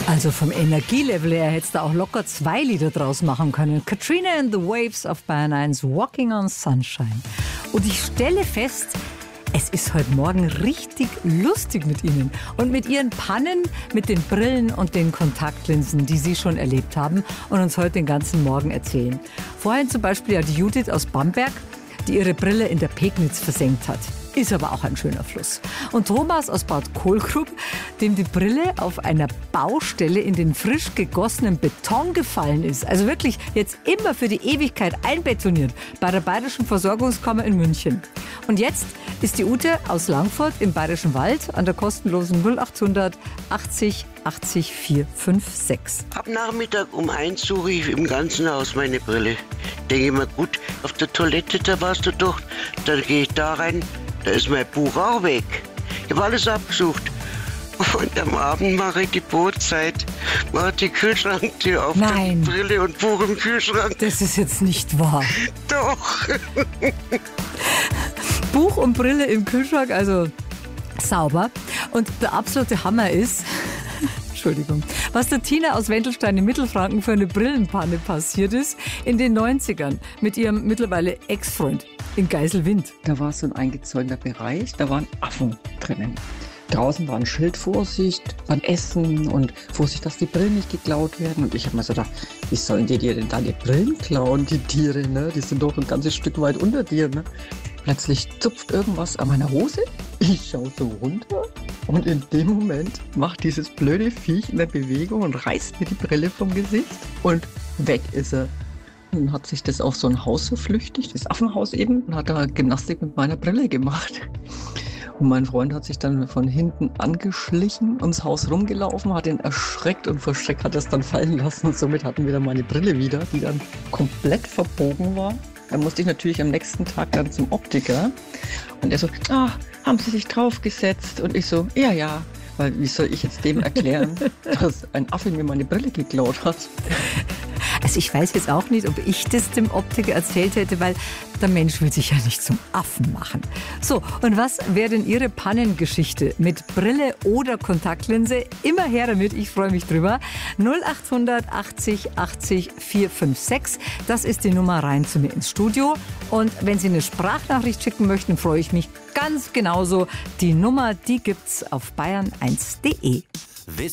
Also vom Energielevel her hättest du auch locker 2 Lieder draus machen können. Katrina and the Waves auf Bayern 1, Walking on Sunshine. Und ich stelle fest, es ist heute Morgen richtig lustig mit Ihnen. Und mit Ihren Pannen, mit den Brillen und den Kontaktlinsen, die Sie schon erlebt haben und uns heute den ganzen Morgen erzählen. Vorhin zum Beispiel ja die Judith aus Bamberg, die ihre Brille in der Pegnitz versenkt hat. Ist aber auch ein schöner Fluss. Und Thomas aus Bad Kohlgrub, dem die Brille auf einer Baustelle in den frisch gegossenen Beton gefallen ist. Also wirklich jetzt immer für die Ewigkeit einbetoniert bei der Bayerischen Versorgungskammer in München. Und jetzt ist die Ute aus Langfurt im Bayerischen Wald an der kostenlosen 0800 80 80 456. Ab Nachmittag um 1 suche ich im ganzen Haus meine Brille. Denke ich mir, gut, auf der Toilette, da warst du doch. Dann gehe ich da rein, da ist mein Buch auch weg. Ich habe alles abgesucht. Und am Abend mache ich die Brotzeit, mache die Kühlschranktür auf, die Brille und Buch im Kühlschrank. Das ist jetzt nicht wahr. Doch. Buch und Brille im Kühlschrank, also sauber. Und der absolute Hammer ist, Entschuldigung, was der Tina aus Wendelstein in Mittelfranken für eine Brillenpanne passiert ist in den 90ern mit ihrem mittlerweile Ex-Freund in Geiselwind. Da war so ein eingezäunter Bereich, da waren Affen drinnen. Draußen war ein Schild Vorsicht beim Essen und Vorsicht, dass die Brillen nicht geklaut werden. Und ich habe mir so gedacht, wie sollen die dir denn da die Brillen klauen, die Tiere, ne? Die sind doch ein ganzes Stück weit unter dir, ne? Plötzlich zupft irgendwas an meiner Hose. Ich schaue so runter und in dem Moment macht dieses blöde Viech eine Bewegung und reißt mir die Brille vom Gesicht und weg ist er. Dann hat sich das auf so ein Haus verflüchtigt, das Affenhaus eben, und hat da Gymnastik mit meiner Brille gemacht. Und mein Freund hat sich dann von hinten angeschlichen, ums Haus rumgelaufen, hat ihn erschreckt und vor Schreck hat er es dann fallen lassen. Und somit hatten wir dann meine Brille wieder, die dann komplett verbogen war. Da musste ich natürlich am nächsten Tag dann zum Optiker. Und er so, haben Sie sich draufgesetzt? Und ich so, ja. Weil wie soll ich jetzt dem erklären, dass ein Affe mir meine Brille geklaut hat? Also ich weiß jetzt auch nicht, ob ich das dem Optiker erzählt hätte, weil der Mensch will sich ja nicht zum Affen machen. So, und was wäre denn Ihre Pannengeschichte mit Brille oder Kontaktlinse? Immer her damit, ich freue mich drüber. 0800 80 80 456, das ist die Nummer rein zu mir ins Studio. Und wenn Sie eine Sprachnachricht schicken möchten, freue ich mich ganz genauso. Die Nummer, die gibt's auf bayern1.de.